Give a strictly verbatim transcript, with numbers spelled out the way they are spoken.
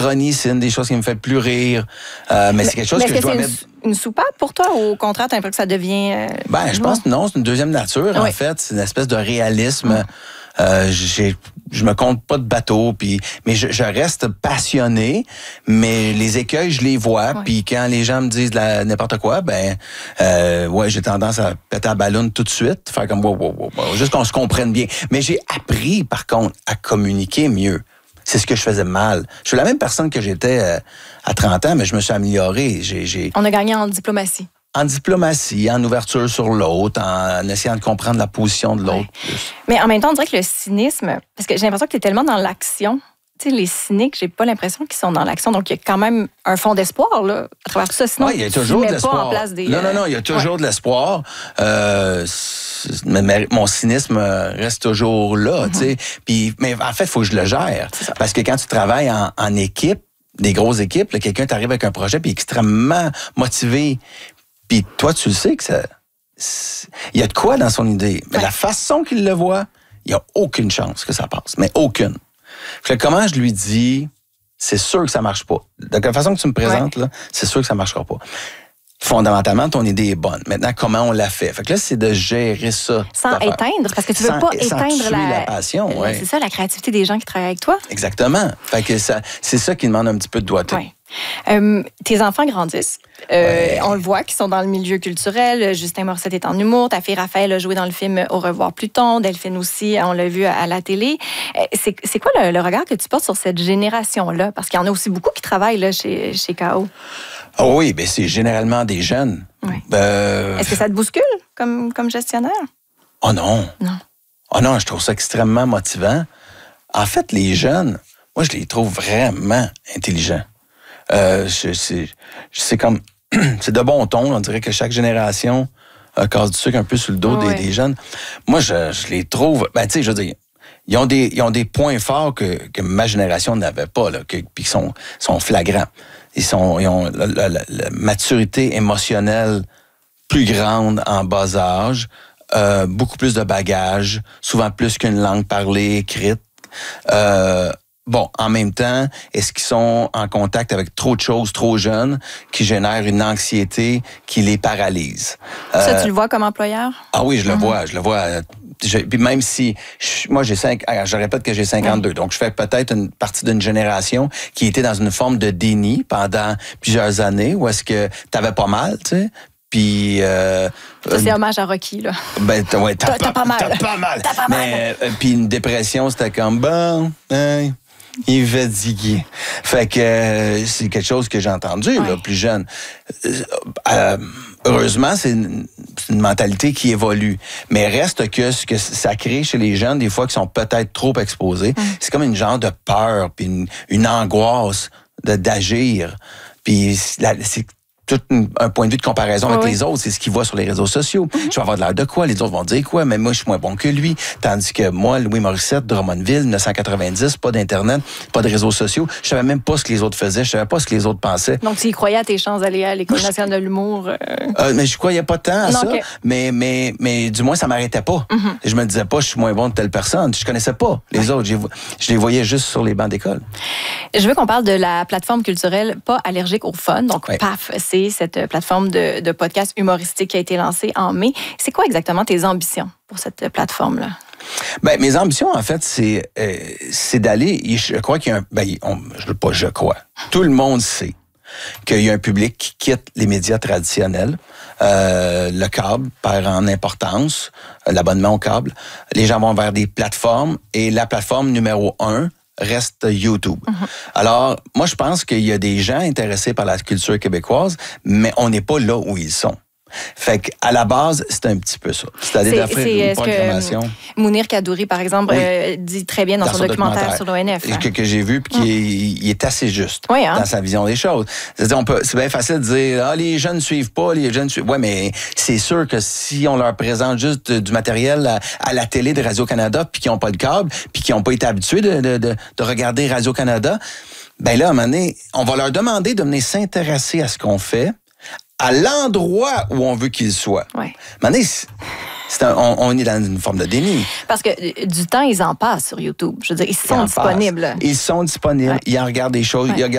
l'ironie, c'est une des choses qui me fait le plus rire. Euh, mais, mais c'est quelque chose mais que, que je dois c'est mettre... Une, une soupape pour toi, ou au contraire, t'as l'impression que ça devient... Euh, ben, je pense que non, c'est une deuxième nature, oui. En fait. C'est une espèce de réalisme. Mmh. Euh, j'ai, je me compte pas de bateau, puis mais je, je reste passionné, mais les écueils, je les vois, ouais. Puis quand les gens me disent la, n'importe quoi, ben, euh, ouais, j'ai tendance à péter la ballonne tout de suite, faire comme wow, wow, wow, wow, juste qu'on se comprenne bien. Mais j'ai appris, par contre, à communiquer mieux. C'est ce que je faisais mal. Je suis la même personne que j'étais euh, à trente ans, mais je me suis amélioré. J'ai, j'ai... On a gagné en diplomatie. En diplomatie, en ouverture sur l'autre, en essayant de comprendre la position de l'autre. Ouais. Mais en même temps, on dirait que le cynisme, parce que j'ai l'impression que tu es tellement dans l'action. Tu sais, les cyniques, j'ai pas l'impression qu'ils sont dans l'action. Donc, il y a quand même un fond d'espoir là, à travers tout ça. Sinon, ouais, il y a toujours tu de l'espoir. Pas en place des, non, non, non, il y a toujours ouais. de l'espoir. Euh, mais, mais mon cynisme reste toujours là. Mm-hmm. Tu sais. Puis, mais en fait, il faut que je le gère. Parce que quand tu travailles en, en équipe, des grosses équipes, là, quelqu'un t'arrive avec un projet puis extrêmement motivé. Puis toi, tu le sais que ça... Il y a de quoi dans son idée. Mais ouais. La façon qu'il le voit, il n'y a aucune chance que ça passe. Mais aucune. Fait que comment je lui dis, c'est sûr que ça ne marche pas. De la façon que tu me présentes, ouais. là, c'est sûr que ça ne marchera pas. Fondamentalement, ton idée est bonne. Maintenant, comment on l'a fait? Fait que là, c'est de gérer ça. Sans éteindre, parce que tu ne veux pas éteindre la, la passion. Euh, ouais. C'est ça, la créativité des gens qui travaillent avec toi. Exactement. Fait que ça, c'est ça qui demande un petit peu de doigté. Ouais. Euh, tes enfants grandissent. Euh, ouais. On le voit, qu'ils sont dans le milieu culturel. Justin Morissette est en humour. Ta fille Raphaël a joué dans le film Au revoir Pluton. Delphine aussi, on l'a vu à la télé. C'est, c'est quoi le, le regard que tu portes sur cette génération-là? Parce qu'il y en a aussi beaucoup qui travaillent là, chez, chez K O. Oh oui, bien, c'est généralement des jeunes. Oui. Euh... Est-ce que ça te bouscule comme, comme gestionnaire? Oh non. Non. Oh non, je trouve ça extrêmement motivant. En fait, les jeunes, moi, je les trouve vraiment intelligents. Euh, je, c'est, c'est comme... c'est de bon ton. On dirait que chaque génération euh, casse du sucre un peu sur le dos oh, des, oui. des jeunes. Moi, je, je les trouve... Ben, tu sais, je veux dire, ils ont des, ils ont des points forts que, que ma génération n'avait pas, là, que, puis qui sont, sont flagrants. Ils, sont, ils ont la, la, la, la maturité émotionnelle plus grande en bas âge, euh, beaucoup plus de bagages, souvent plus qu'une langue parlée, écrite. Euh, Bon, en même temps, est-ce qu'ils sont en contact avec trop de choses trop jeunes qui génèrent une anxiété qui les paralyse? Ça, euh, tu le vois comme employeur? Ah oui, je le mm-hmm. vois, je le vois. Je, puis même si, je, moi, j'ai cinq, je répète que j'ai cinquante-deux, oui. Donc je fais peut-être une partie d'une génération qui était dans une forme de déni pendant plusieurs années, où est-ce que t'avais pas mal, tu sais? Puis euh, ça, c'est hommage à Rocky, là. Ben, t'as, ouais, t'as, t'as, pas, t'as pas mal. T'as pas mal. T'as pas Mais, mal. Euh, puis une dépression, c'était comme, bon, hein, il va diguer. Fait que euh, c'est quelque chose que j'ai entendu, ouais. là, plus jeune. Euh, heureusement, c'est une, c'est une mentalité qui évolue. Mais reste que ce que ça crée chez les jeunes, des fois, qui sont peut-être trop exposés, mm. c'est comme une genre de peur, puis une, une angoisse de, d'agir. Puis la, c'est tout un point de vue de comparaison oui, avec oui. les autres. C'est ce qu'ils voient sur les réseaux sociaux. Mm-hmm. Je vais avoir de l'air de quoi? Les autres vont dire quoi? Mais moi, je suis moins bon que lui. Tandis que moi, Louis Morissette, Drummondville, dix-neuf cent quatre-vingt-dix, pas d'Internet, pas de réseaux sociaux. Je savais même pas ce que les autres faisaient. Je savais pas ce que les autres pensaient. Donc, tu y croyais à tes chances d'aller à l'École nationale de l'humour? Euh... Euh, mais je croyais pas tant à non, ça. okay. Mais, mais, mais du moins, ça m'arrêtait pas. Mm-hmm. Je me disais pas, je suis moins bon de telle personne. Je connaissais pas les ouais. autres. Je les voyais juste sur les bancs d'école. Je veux qu'on parle de la plateforme culturelle Pas allergique au fun. Donc, ouais. P A F, c'est cette plateforme De, de podcast humoristique qui a été lancé en mai. C'est quoi exactement tes ambitions pour cette plateforme-là? Ben, mes ambitions, en fait, c'est, euh, c'est d'aller... Je crois qu'il y a un... Ben, on, je pas je crois. Tout le monde sait qu'il y a un public qui quitte les médias traditionnels. Euh, le câble perd en importance, l'abonnement au câble. Les gens vont vers des plateformes et la plateforme numéro un reste YouTube. Mm-hmm. Alors, moi, je pense qu'il y a des gens intéressés par la culture québécoise, mais on n'est pas là où ils sont. Fait qu'à la base, c'est un petit peu ça. C'est-à-dire c'est, d'offrir c'est, une programmation. Que Mounir Kadouri, par exemple, oui. euh, dit très bien dans, dans son, son documentaire, documentaire sur l'O N F. Hein? Que, que j'ai vu, puis mm. qu'il il est assez juste oui, hein? dans sa vision des choses. C'est-à-dire, on peut, c'est bien facile de dire, ah, les jeunes ne suivent pas, les jeunes suivent. Ouais, mais c'est sûr que si on leur présente juste du matériel à, à la télé de Radio-Canada, puis qu'ils n'ont pas de câble, puis qu'ils n'ont pas été habitués de, de, de, de regarder Radio-Canada, ben là, à un moment donné, on va leur demander de venir s'intéresser à ce qu'on fait, à l'endroit où on veut qu'ils soient. Ouais. Mané, c'est un, on, on est dans une forme de déni. Parce que du temps, ils en passent sur YouTube. Je veux dire, ils sont ils disponibles. Ils sont disponibles. Ouais. Ils en regardent des choses. Ouais. Ils